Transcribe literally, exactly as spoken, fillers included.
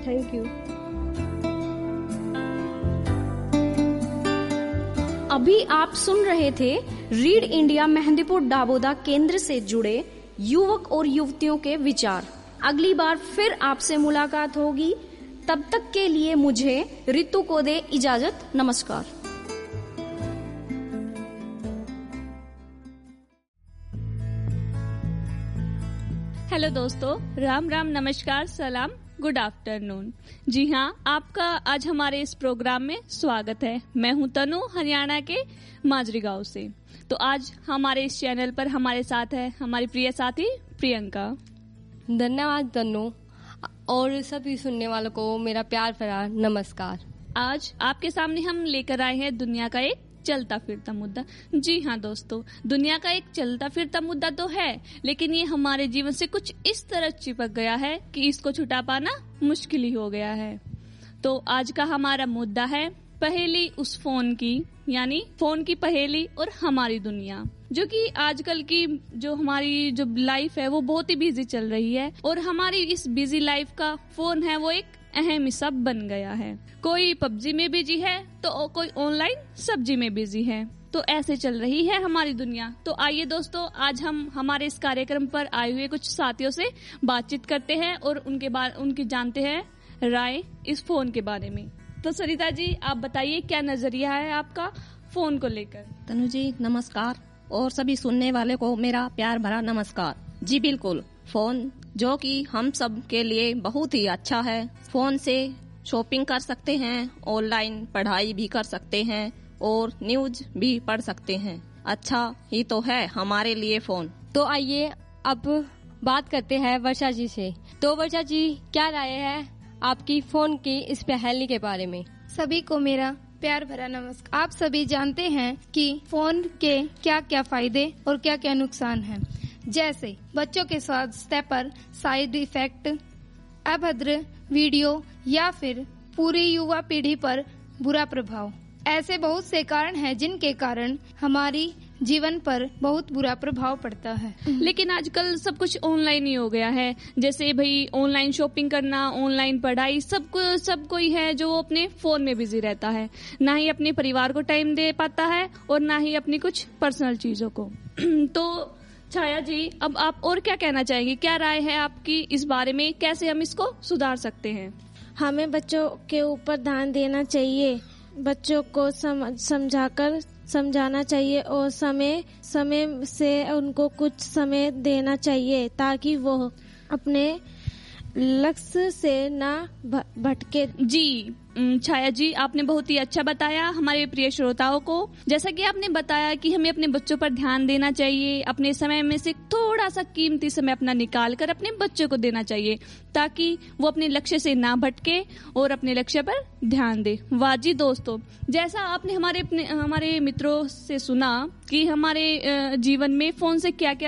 Thank you. अभी आप सुन रहे थे रीड इंडिया मेहंदीपुर डाबोदा केंद्र से जुड़े युवक और युवतियों के विचार। अगली बार फिर आपसे मुलाकात होगी, तब तक के लिए मुझे ऋतु को दे इजाजत। नमस्कार। हेलो दोस्तों, राम राम, नमस्कार, सलाम, गुड आफ्टरनून। जी हाँ, आपका आज हमारे इस प्रोग्राम में स्वागत है। मैं हूँ तनु, हरियाणा के माजरी गांव से। तो आज हमारे इस चैनल पर हमारे साथ है हमारी प्रिय साथी प्रियंका। धन्यवाद तनु, और सभी सुनने वालों को मेरा प्यार भरा नमस्कार। आज आपके सामने हम लेकर आए हैं दुनिया का एक चलता फिरता मुद्दा। जी हाँ दोस्तों, दुनिया का एक चलता फिरता मुद्दा तो है, लेकिन ये हमारे जीवन से कुछ इस तरह चिपक गया है कि इसको छुटा पाना मुश्किल ही हो गया है। तो आज का हमारा मुद्दा है पहेली उस फोन की, यानी फोन की पहेली और हमारी दुनिया, जो कि आजकल की जो हमारी जो लाइफ है वो बहुत ही बिजी चल रही है, और हमारी इस बिजी लाइफ का फोन है वो एक अहम हिस्सा बन गया है। कोई पबजी में बिजी है तो कोई ऑनलाइन सब्जी में बिजी है। तो ऐसे चल रही है हमारी दुनिया। तो आइए दोस्तों, आज हम हमारे इस कार्यक्रम पर आए हुए कुछ साथियों से बातचीत करते हैं और उनके बारे उनकी जानते हैं राय इस फोन के बारे में। तो सरिता जी, आप बताइए क्या नजरिया है आपका फोन को लेकर। तनु जी नमस्कार, और सभी सुनने वाले को मेरा प्यार भरा नमस्कार। जी बिल्कुल, फोन जो कि हम सब के लिए बहुत ही अच्छा है। फोन से शॉपिंग कर सकते हैं, ऑनलाइन पढ़ाई भी कर सकते हैं और न्यूज भी पढ़ सकते हैं। अच्छा ही तो है हमारे लिए फोन। तो आइए अब बात करते हैं वर्षा जी से। तो वर्षा जी, क्या राय है आपकी फोन की इस पहेली के बारे में? सभी को मेरा प्यार भरा नमस्कार। आप सभी जानते हैं कि फोन के क्या क्या फायदे और क्या क्या नुकसान हैं। जैसे बच्चों के स्वास्थ्य पर साइड इफेक्ट, अभद्र वीडियो या फिर पूरी युवा पीढ़ी पर बुरा प्रभाव। ऐसे बहुत से कारण हैं जिनके कारण हमारी जीवन पर बहुत बुरा प्रभाव पड़ता है। लेकिन आजकल सब कुछ ऑनलाइन ही हो गया है। जैसे भाई ऑनलाइन शॉपिंग करना, ऑनलाइन पढ़ाई, सब को सब कोई है जो अपने फोन में बिजी रहता है, ना ही अपने परिवार को टाइम दे पाता है और ना ही अपनी कुछ पर्सनल चीजों को। तो छाया जी, अब आप और क्या कहना चाहेंगे? क्या राय है आपकी इस बारे में? कैसे हम इसको सुधार सकते हैं? हमें बच्चों के ऊपर ध्यान देना चाहिए, बच्चों को सम, समझाकर समझाना चाहिए और समय समय से उनको कुछ समय देना चाहिए ताकि वो अपने लक्ष्य से ना भटके। जी छाया जी, आपने बहुत ही अच्छा बताया हमारे प्रिय श्रोताओं को। जैसा कि आपने बताया कि हमें अपने बच्चों पर ध्यान देना चाहिए, अपने समय में से थोड़ा सा कीमती समय अपना निकाल कर अपने बच्चों को देना चाहिए ताकि वो अपने लक्ष्य से ना भटके और अपने लक्ष्य पर ध्यान दे। वाह जी दोस्तों, जैसा आपने हमारे अपने हमारे मित्रों से सुना कि हमारे जीवन में फोन से क्या क्या